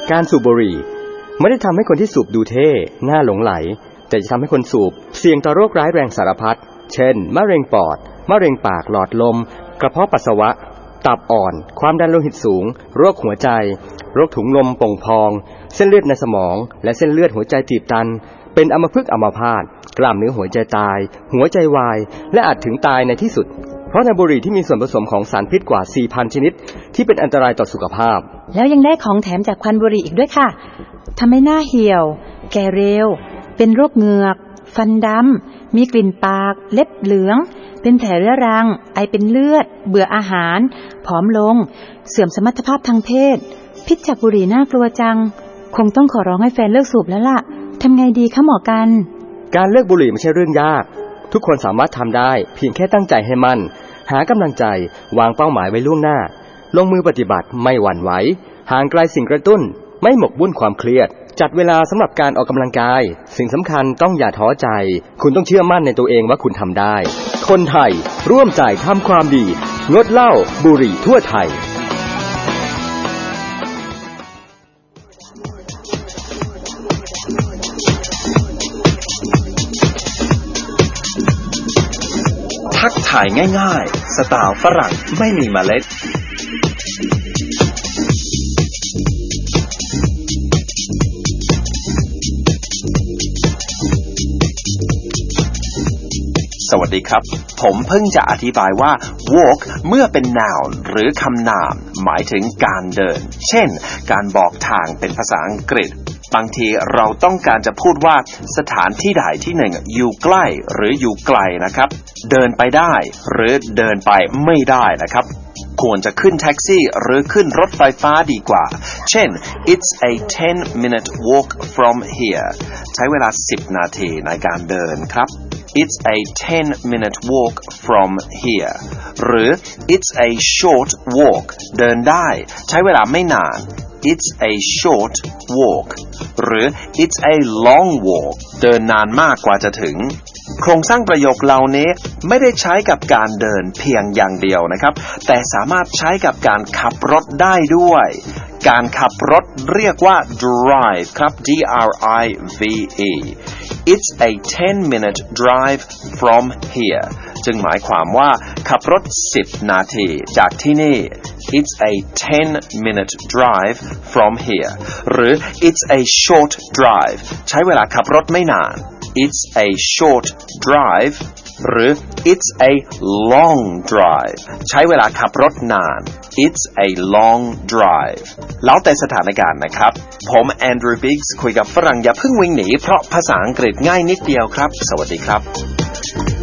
การสูบบุหรี่ไม่ได้ทำให้คนที่สูบดูเท่น่าหลงไหลแต่จะทำให้คนสูบเสี่ยงต่อโรคร้ายแรงสารพัดเช่นมะเร็งปอดมะเร็งปากหลอดลมกระเพาะปัสสาวะตับอ่อนความดันโลหิตสูงโรคหัวใจโรคถุงลมโป่งพองเส้นเลือดในสมองและเส้นเลือดหัวใจตีบตันเป็นอัมพฤกษ์อัมพาตกล้ามเนื้อหัวใจตายหัวใจวายและอาจถึงตายในที่สุดเพราะในบุหรี่ที่มีส่วนผสมของสารพิษกว่า 4,000 ชนิดที่เป็นอันตรายต่อสุขภาพแล้วยังได้ของแถมจากควันบุหรี่อีกด้วยค่ะทำให้หน้าเหี่ยวแก่เร็วเป็นโรคเหงือกฟันดำมีกลิ่นปากเล็บเหลืองเป็นแผลเรื้อรังไอเป็นเลือดเบื่ออาหารผอมลงเสื่อมสมรรถภาพทางเพศพิษจากบุหรี่น่ากลัวจังคงต้องขอร้องให้แฟนเลิกสูบแล้วล่ะทำไงดีคะหมอกันการเลิกบุหรี่ไม่ใช่เรื่องยากทุกคนสามารถทำได้เพียงแค่ตั้งใจให้มั่นหากำลังใจวางเป้าหมายไว้ล่วงหน้าลงมือปฏิบัติไม่หวั่นไหวห่างไกลสิ่งกระตุ้นไม่หมกมุ่นความเครียดจัดเวลาสำหรับการออกกำลังกายสิ่งสำคัญต้องอย่าท้อใจคุณต้องเชื่อมั่นในตัวเองว่าคุณทำได้คนไทยร่วมใจทำความดีงดเหล้าบุหรี่ทั่วไทยทักทายง่ายๆสไตล์ฝรั่งไม่มีเมล็ดสวัสดีครับผมเพิ่งจะอธิบายว่า walk เมื่อเป็น noun หรือคำนามหมายถึงการเดินเช่นการบอกทางเป็นภาษาอังกฤษบางทีเราต้องการจะพูดว่าสถานที่ใดที่หนึ่งอยู่ใกล้หรืออยู่ไกลนะครับเดินไปได้หรือเดินไปไม่ได้นะครับควรจะขึ้นแท็กซี่หรือขึ้นรถไฟฟ้าดีกว่าเช่น It's a 10-minute walk from here ใช้เวลา10 นาทีในการเดินครับIt's a 10-minute walk from here หรือ It's a short walk เดินได้ใช้เวลาไม่นาน It's a short walk หรือ It's a long walk เดินนานมากกว่าจะถึงโครงสร้างประโยคเหล่านี้ไม่ได้ใช้กับการเดินเพียงอย่างเดียวนะครับแต่สามารถใช้กับการขับรถได้ด้วยการขับรถเรียกว่า drive ครับ D-R-I-V-E It's a 10-minute drive from here จึงหมายความว่าขับรถ10 นาทีจากที่นี่ It's a 10-minute drive from here หรือ It's a short drive ใช้เวลาขับรถไม่นานIt's a short drive หรือ It's a long drive ใช้เวลาขับรถนาน It's a long drive แล้วแต่สถานการณ์นะครับผมแอนดรูว์ บิกส์คุยกับฝรั่งอย่าเพิ่งวิ่งหนีเพราะภาษาอังกฤษง่ายนิดเดียวครับสวัสดีครับ